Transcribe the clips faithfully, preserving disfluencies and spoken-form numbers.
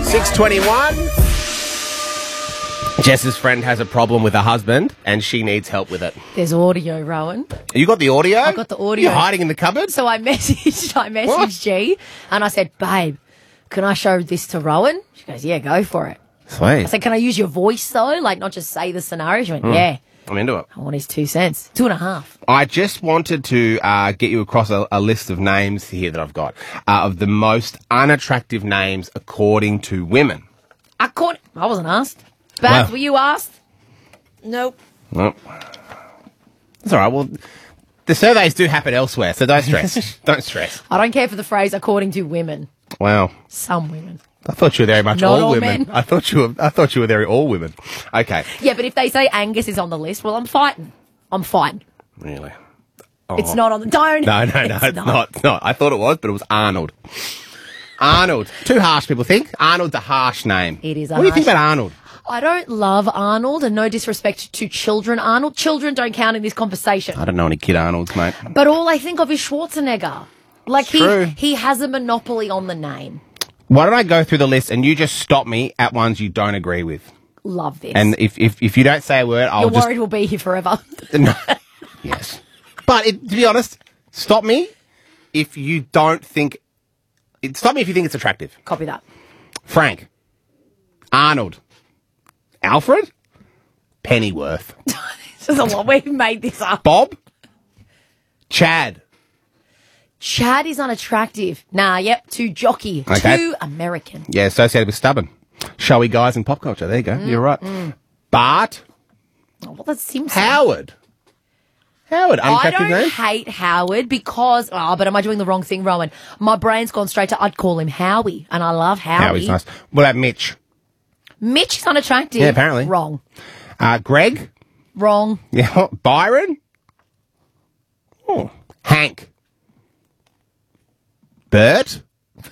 six twenty-one. Jess's friend has a problem with her husband and she needs help with it. There's audio, Rowan. You got the audio? I got the audio. You're hiding in the cupboard? So I messaged, I messaged What? G and I said, babe, can I show this to Rowan? She goes, yeah, go for it. Sweet. I said, can I use your voice though? Like not just say the scenario? She went, yeah. I'm into it. I want his two cents. Two and a half. I just wanted to uh, get you across a, a list of names here that I've got uh, of the most unattractive names according to women. I caught I wasn't asked. Babs, Wow. were you asked? Nope. Well, that's all right. Well, the surveys do happen elsewhere, so don't stress. Don't stress. I don't care for the phrase according to women. Wow. Some women. I thought you were very much Not all all women. men. I thought you were. I thought you were very all women. Okay. Yeah, but if they say Angus is on the list, well, I'm fighting. I'm fighting. Really? It's not on the... Don't. No, no, no. It's, not. It's not. I thought it was, but it was Arnold. Arnold. Too harsh, people think. Arnold's a harsh name. It is a What do you think harsh- about Arnold? I don't love Arnold, and no disrespect to children, Arnold. Children don't count in this conversation. I don't know any kid Arnolds, mate. But all I think of is Schwarzenegger. Like, he, True. he has a monopoly on the name. Why don't I go through the list and you just stop me at ones you don't agree with? Love this. And if if, if you don't say a word, I'll You're just... worried we'll be here forever. No. Yes. But it, to be honest, stop me if you don't think... It, stop me if you think it's attractive. Copy that. Frank. Arnold. Alfred. Pennyworth. This is a lot. We've made this up. Bob. Chad. Chad is unattractive. Nah, yep, too jockey. Okay. Too American. Yeah, associated with stubborn. Showy guys in pop culture. There you go. Mm, You're right. Bart. Oh, well, that's Simpson. Howard. Howard. I Unattractive don't name? hate Howard because, oh, but am I doing the wrong thing, Rowan? My brain's gone straight to, I'd call him Howie, and I love Howie. Howie's nice. What about Mitch? Mitch is unattractive. Yeah, apparently. Wrong. Uh, Greg? Wrong. Yeah. Byron? Oh. Hank? Bert?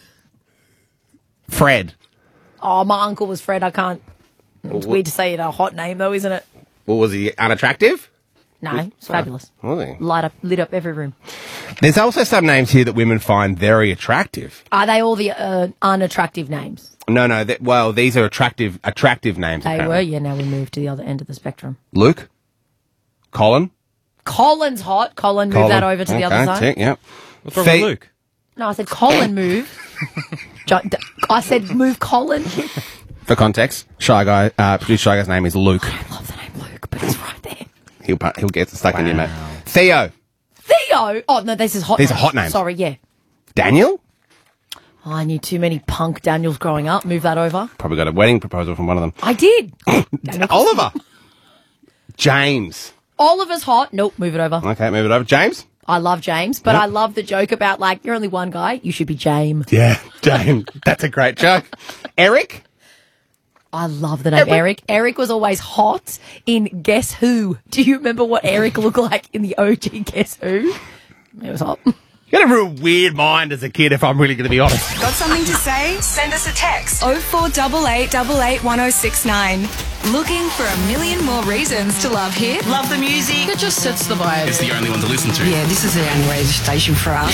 Fred? Oh, my uncle was Fred. I can't. It's weird to say it a hot name, though, isn't it? What was he? Unattractive? No, it's fabulous. Was he? Light up, lit up every room. There's also some names here that women find very attractive. Are they all the uh, unattractive names? No, no. That, well, these are attractive, attractive names. They apparently. were, yeah, now we move to the other end of the spectrum. Luke? Colin? Colin's hot. Colin, move Colin. that over to the Okay, other side. tick, yep. What's wrong Fe- with Luke? No, I said Colin, move. Jo- d- I said move Colin. For context, Shy Guy, uh, producer Shy Guy's name is Luke. I love the name Luke, but it's right there. He'll he'll get stuck in you, mate. Theo, Theo. Oh, no, this is hot These are names. hot names. Sorry, yeah. Daniel. Oh, I knew too many punk Daniels growing up. Move that over. Probably got a wedding proposal from one of them. I did. Oliver. James. Oliver's hot. Nope, move it over. Okay, move it over. James. I love James, but Yep. I love the joke about, like, you're only one guy. You should be James. Yeah, James. That's a great joke. Eric. I love the name Eric. Eric was always hot in Guess Who. Do you remember what Eric looked like in the O G Guess Who? It was hot. You had a real weird mind as a kid, if I'm really going to be honest. Got something to say? Send us a text. oh four eight eight eight eight one oh six nine. Looking for a million more reasons to love hit? Love the music? It just sets the vibe. It's the only one to listen to. Yeah, this is the only radio station for us.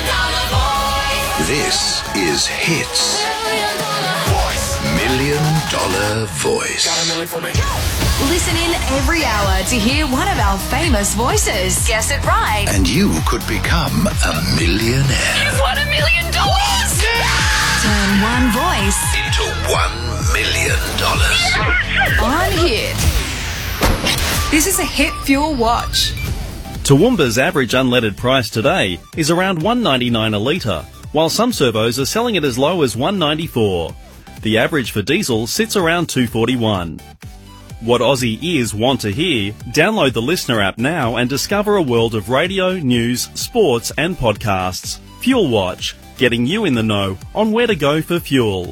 This is Hits. Million Dollar Voice. Listen in every hour to hear one of our famous voices. Guess it right. And you could become a millionaire. You've won a million dollars! Turn one voice Into one million dollars. on Hit. This is a Hit Fuel Watch. Toowoomba's average unleaded price today is around one ninety-nine a litre, while some servos are selling it as low as one ninety-four. The average for diesel sits around two forty-one. What Aussie ears want to hear? Download the Listener app now and discover a world of radio, news, sports and podcasts. Fuel Watch, getting you in the know on where to go for fuel.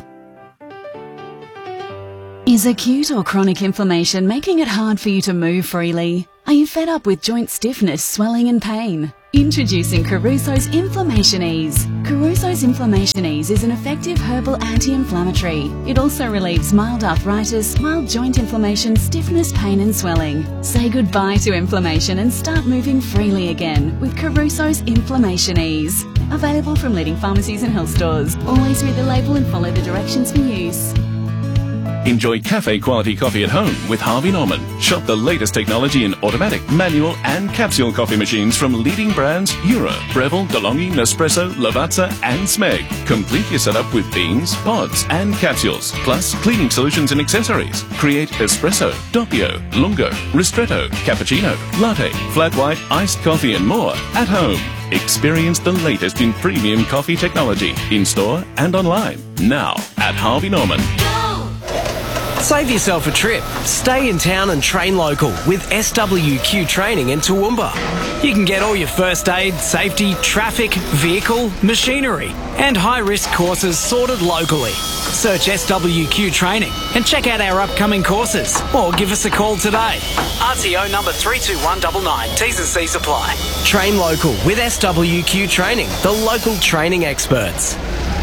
Is acute or chronic inflammation making it hard for you to move freely? Are you fed up with joint stiffness, swelling and pain? Introducing Caruso's Inflammation Ease. Caruso's Inflammation Ease is an effective herbal anti-inflammatory. It also relieves mild arthritis, mild joint inflammation, stiffness, pain and swelling. Say goodbye to inflammation and start moving freely again with Caruso's Inflammation Ease. Available from leading pharmacies and health stores. Always read the label and follow the directions for use. Enjoy cafe-quality coffee at home with Harvey Norman. Shop the latest technology in automatic, manual and capsule coffee machines from leading brands Euro, Breville, DeLonghi, Nespresso, Lavazza and Smeg. Complete your setup with beans, pods and capsules, plus cleaning solutions and accessories. Create espresso, doppio, lungo, ristretto, cappuccino, latte, flat white, iced coffee and more at home. Experience the latest in premium coffee technology in-store and online. Now at Harvey Norman. Save yourself a trip. Stay in town and train local with S W Q Training in Toowoomba. You can get all your first aid, safety, traffic, vehicle, machinery and high-risk courses sorted locally. Search S W Q Training and check out our upcoming courses or give us a call today. R T O number three two one nine nine. T's and C's apply. Train local with S W Q Training, the local training experts.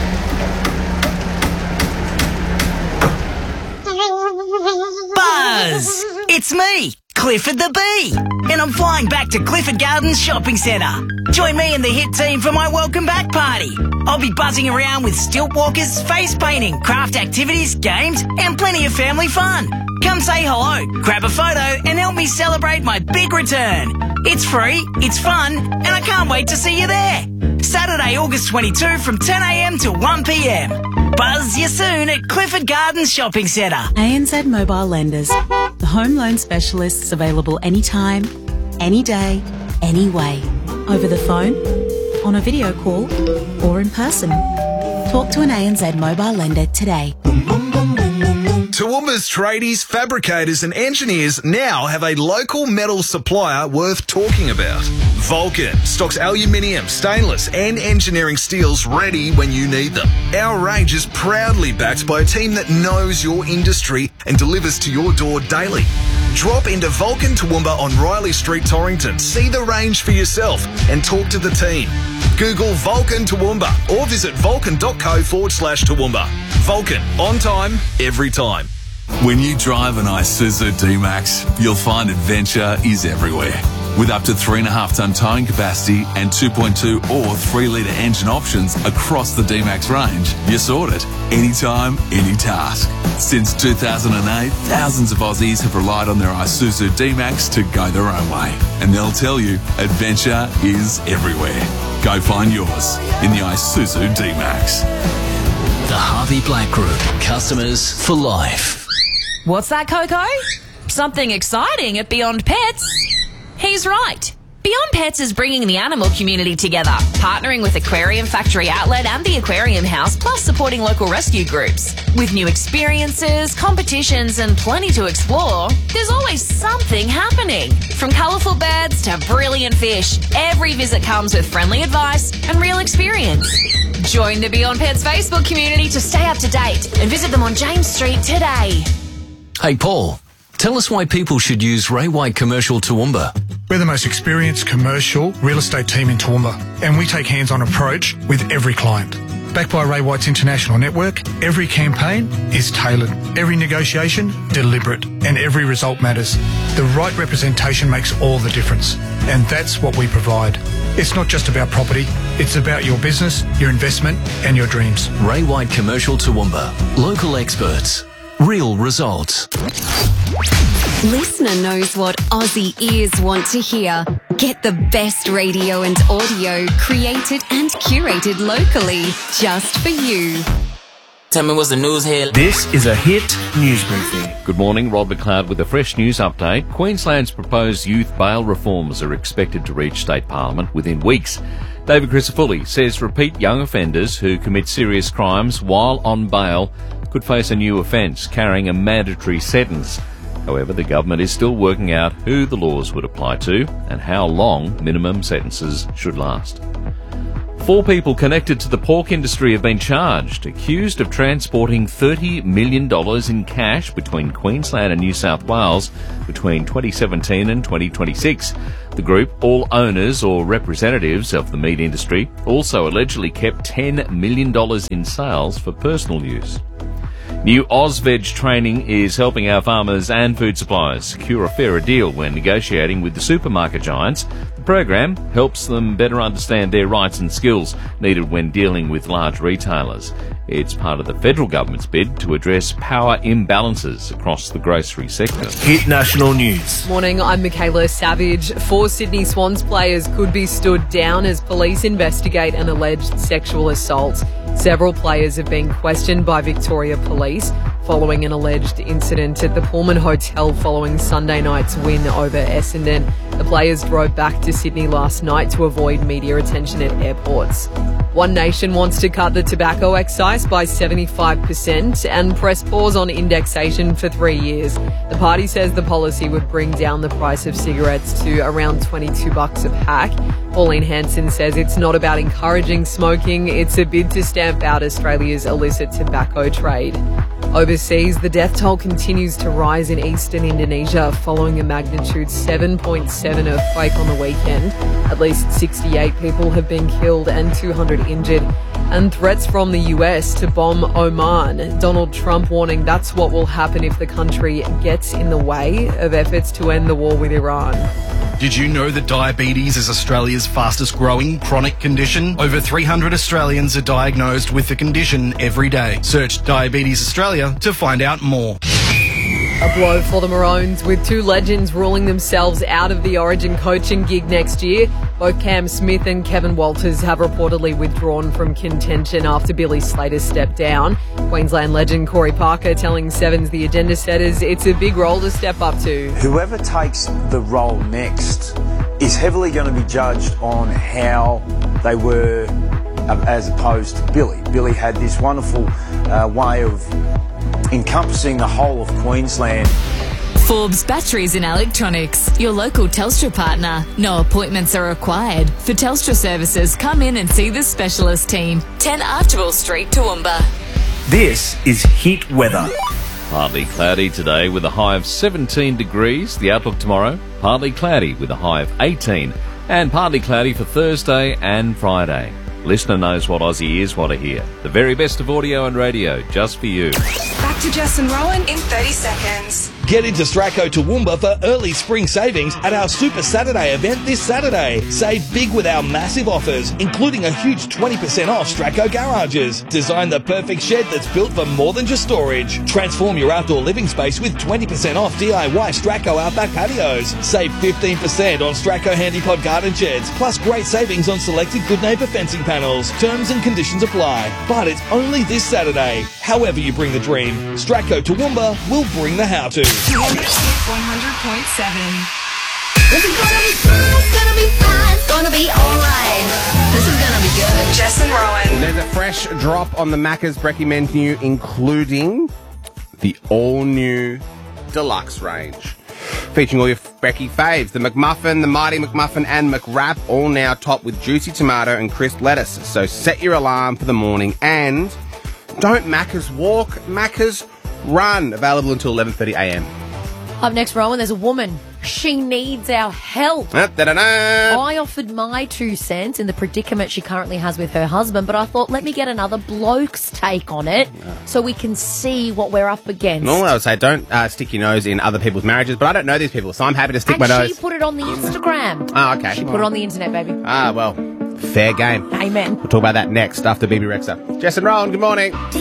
Buzz! It's me, Clifford the Bee, and I'm flying back to Clifford Gardens Shopping Centre. Join me and the hit team for my welcome back party. I'll be buzzing around with stilt walkers, face painting, craft activities, games, and plenty of family fun. Come say hello, grab a photo, and help me celebrate my big return. It's free, it's fun, and I can't wait to see you there. Saturday, August twenty-second from ten a m to one p m. Buzz you soon at Clifford Gardens Shopping Centre. A N Z Mobile Lenders, the home loan specialists available anytime, any day, any way. Over the phone, on a video call, or in person. Talk to an A N Z Mobile Lender today. Toowoomba's tradies, fabricators and engineers now have a local metal supplier worth talking about. Vulcan stocks aluminium, stainless and engineering steels ready when you need them. Our range is proudly backed by a team that knows your industry and delivers to your door daily. Drop into Vulcan Toowoomba on Riley Street, Torrington. See the range for yourself and talk to the team. Google Vulcan Toowoomba or visit vulcan.co forward slash Toowoomba. Vulcan, on time, every time. When you drive an Isuzu D-Max, you'll find adventure is everywhere. With up to three point five tonne towing capacity and two point two or three litre engine options across the D-Max range, you're sorted. Anytime, any task. Since two thousand eight, thousands of Aussies have relied on their Isuzu D-Max to go their own way. And they'll tell you, adventure is everywhere. Go find yours in the Isuzu D-Max. The Harvey Black Group. Customers for life. What's that, Coco? Something exciting at Beyond Pets? He's right. Beyond Pets is bringing the animal community together, partnering with Aquarium Factory Outlet and the Aquarium House, plus supporting local rescue groups. With new experiences, competitions and plenty to explore, there's always something happening. From colourful birds to brilliant fish, every visit comes with friendly advice and real experience. Join the Beyond Pets Facebook community to stay up to date and visit them on James Street today. Hey, Paul, tell us why people should use Ray White Commercial Toowoomba. We're the most experienced commercial real estate team in Toowoomba, and we take hands-on approach with every client. Backed by Ray White's international network, every campaign is tailored, every negotiation deliberate, and every result matters. The right representation makes all the difference, and that's what we provide. It's not just about property, it's about your business, your investment, and your dreams. Ray White Commercial Toowoomba. Local experts. Real results. Listener knows what Aussie ears want to hear. Get the best radio and audio created and curated locally just for you. Tell me what's the news here. This is a hit news briefing. Good morning, Rod McLeod with a fresh news update. Queensland's proposed youth bail reforms are expected to reach state parliament within weeks. David Crisafulli says repeat young offenders who commit serious crimes while on bail could face a new offence, carrying a mandatory sentence. However, the government is still working out who the laws would apply to and how long minimum sentences should last. Four people connected to the pork industry have been charged, accused of transporting thirty million dollars in cash between Queensland and New South Wales between twenty seventeen and twenty twenty-six. The group, all owners or representatives of the meat industry, also allegedly kept ten million dollars in sales for personal use. New AusVeg training is helping our farmers and food suppliers secure a fairer deal when negotiating with the supermarket giants. The program helps them better understand their rights and skills needed when dealing with large retailers. It's part of the federal government's bid to address power imbalances across the grocery sector. Hit national news. Morning, I'm Michaela Savage. Four Sydney Swans players could be stood down as police investigate an alleged sexual assault. Several players have been questioned by Victoria Police following an alleged incident at the Pullman Hotel following Sunday night's win over Essendon. The players drove back to Sydney last night to avoid media attention at airports. One Nation wants to cut the tobacco excise by seventy-five percent and press pause on indexation for three years. The party says the policy would bring down the price of cigarettes to around twenty-two bucks a pack. Pauline Hanson says it's not about encouraging smoking, it's a bid to stamp out Australia's illicit tobacco trade. Overseas, the death toll continues to rise in eastern Indonesia following a magnitude seven point seven earthquake on the weekend. At least sixty-eight people have been killed and two hundred injured. And threats from the U S to bomb Oman. Donald Trump warning that's what will happen if the country gets in the way of efforts to end the war with Iran. Did you know that diabetes is Australia's fastest growing chronic condition? Over three hundred Australians are diagnosed with the condition every day. Search Diabetes Australia to find out more. A blow for the Maroons, with two legends ruling themselves out of the Origin coaching gig next year. Both Cam Smith and Kevin Walters have reportedly withdrawn from contention after Billy Slater stepped down. Queensland legend Corey Parker telling Sevens the agenda setters it's a big role to step up to. Whoever takes the role next is heavily going to be judged on how they were uh, as opposed to Billy. Billy had this wonderful uh, way of encompassing the whole of Queensland. Forbes Batteries and Electronics, your local Telstra partner. No appointments are required. For Telstra services, come in and see the specialist team. ten Archibald Street, Toowoomba. This is Hit Weather. Partly cloudy today with a high of seventeen degrees. The outlook tomorrow, partly cloudy with a high of eighteen. And partly cloudy for Thursday and Friday. Listener knows what Aussie is, what to hear. The very best of audio and radio, just for you. Back to Jess and Rowan in thirty seconds. Get into Stracco Toowoomba for early spring savings at our Super Saturday event this Saturday. Save big with our massive offers, including a huge twenty percent off Stracco garages. Design the perfect shed that's built for more than just storage. Transform your outdoor living space with twenty percent off D I Y Stracco Outback patios. Save fifteen percent on Stracco Handypod garden sheds, plus great savings on selected Good Neighbour fencing panels. Terms and conditions apply. But it's only this Saturday. However you bring the dream, Stracco Toowoomba will bring the how-to. one hundred point seven. This is gonna be fun, it's gonna be fun, it's gonna be alright. This is gonna be good. Jess and Rowan. There's a fresh drop on the Macca's brekkie menu, including the all-new deluxe range. Featuring all your brekkie faves, the McMuffin, the Mighty McMuffin and McWrap, all now topped with juicy tomato and crisp lettuce. So set your alarm for the morning and don't Macca's walk, Macca's run. Available until eleven thirty a m. Up next, Rowan, there's a woman. She needs our help. Da, da, da, da. I offered my two cents in the predicament she currently has with her husband, but I thought, let me get another bloke's take on it so we can see what we're up against. Normally I would say don't uh, stick your nose in other people's marriages, but I don't know these people, so I'm happy to stick and my she nose. put it on the Instagram. Oh, okay. She put it on the internet, baby. Ah, well, fair game. Amen. We'll talk about that next after B B Rexa. Jess and Rowan, good morning.